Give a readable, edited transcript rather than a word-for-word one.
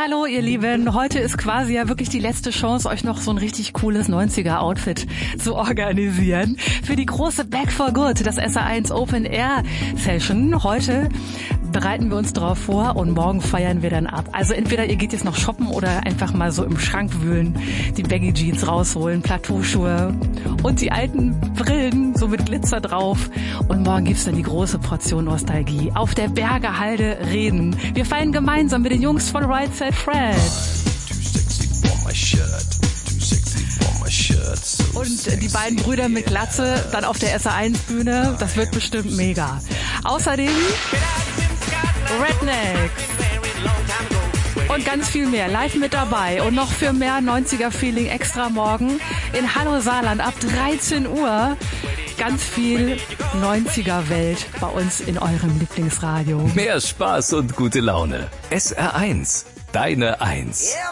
Hallo ihr Lieben, heute ist quasi ja wirklich die letzte Chance, euch noch so ein richtig cooles 90er-Outfit zu organisieren. Für die große Back for Good, das SR1 Open Air Session. Heute bereiten wir uns drauf vor und morgen feiern wir dann ab. Also entweder ihr geht jetzt noch shoppen oder einfach mal so im Schrank wühlen, die Baggy Jeans rausholen, Plateauschuhe und die alten Brillen so mit Glitzer drauf. Und morgen gibt's dann die große Portion Nostalgie. Auf der Bergerhalde reden. Wir feiern gemeinsam mit den Jungs von Right Said Fred. Und die beiden Brüder mit Glatze dann auf der SR1-Bühne. Das wird bestimmt mega. Außerdem Redneck und ganz viel mehr live mit dabei und noch für mehr 90er-Feeling extra morgen in Hallo Saarland ab 13 Uhr. Ganz viel 90er-Welt bei uns in eurem Lieblingsradio. Mehr Spaß und gute Laune. SR1, deine Eins.